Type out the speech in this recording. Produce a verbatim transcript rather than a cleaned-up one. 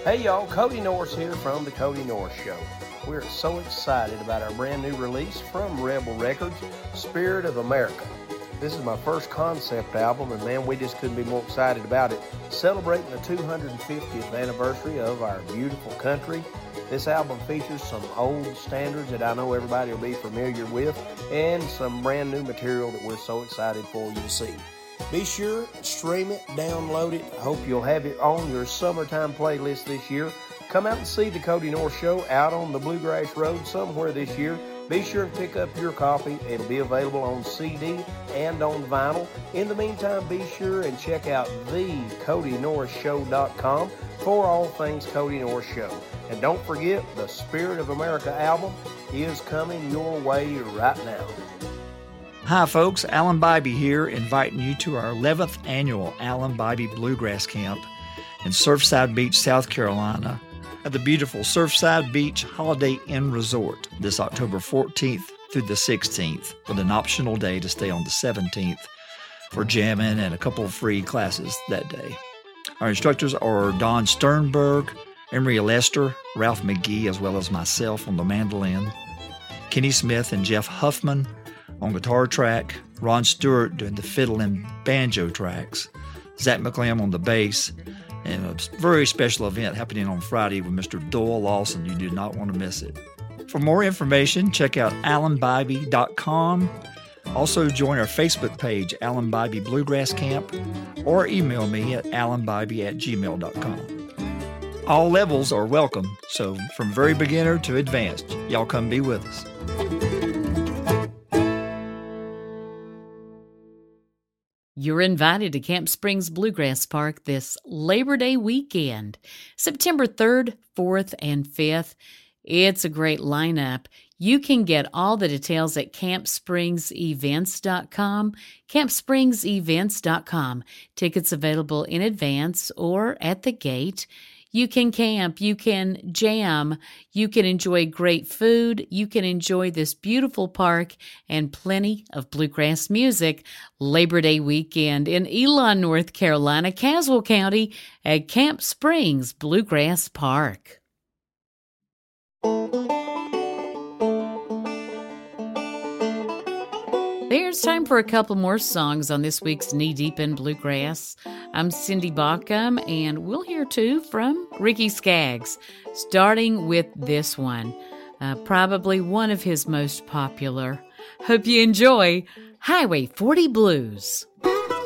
Hey y'all, Cody Norris here from The Cody Norris Show. We're so excited about our brand new release from Rebel Records, Spirit of America. This is my first concept album, and man, we just couldn't be more excited about it. Celebrating the two hundred fiftieth anniversary of our beautiful country. This album features some old standards that I know everybody will be familiar with, and some brand new material that we're so excited for you to see. Be sure, stream it, download it. I hope you'll have it on your summertime playlist this year. Come out and see the Cody Norris Show out on the Bluegrass Road somewhere this year. Be sure to pick up your copy. It'll be available on C D and on vinyl. In the meantime, be sure and check out the cody norris show dot com for all things Cody Norris Show. And don't forget, the Spirit of America album is coming your way right now. Hi folks, Alan Bybee here, inviting you to our eleventh annual Alan Bybee Bluegrass Camp in Surfside Beach, South Carolina, at the beautiful Surfside Beach Holiday Inn Resort this October fourteenth through the sixteenth, with an optional day to stay on the seventeenth for jamming and a couple of free classes that day. Our instructors are Don Sternberg, Emery Lester, Ralph McGee, as well as myself on the mandolin, Kenny Smith and Jeff Huffman on guitar track, Ron Stewart doing the fiddle and banjo tracks, Zach McLam on the bass, and a very special event happening on Friday with Mister Doyle Lawson. You do not want to miss it. For more information, check out alan bybee dot com. Also join our Facebook page, Alan Bybee Bluegrass Camp, or email me at alan bybee at gmail dot com. All levels are welcome, so from very beginner to advanced, y'all come be with us. You're invited to Camp Springs Bluegrass Park this Labor Day weekend, September third, fourth, and fifth. It's a great lineup. You can get all the details at camp springs events dot com, camp springs events dot com. Tickets available in advance or at the gate. You can camp, you can jam, you can enjoy great food, you can enjoy this beautiful park and plenty of bluegrass music. Labor Day weekend in Elon, North Carolina, Caswell County at Camp Springs Bluegrass Park. There's time for a couple more songs on this week's Knee Deep in Bluegrass. I'm Cindy Bauckham, and we'll hear two from Ricky Skaggs, starting with this one, uh, probably one of his most popular. Hope you enjoy Highway forty Blues.